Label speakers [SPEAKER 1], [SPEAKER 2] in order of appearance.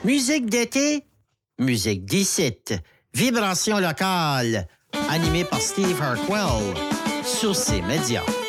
[SPEAKER 1] Musique d'été, musique d'ici. Vibration locale, animée par Steve Hartwell sur ces médias.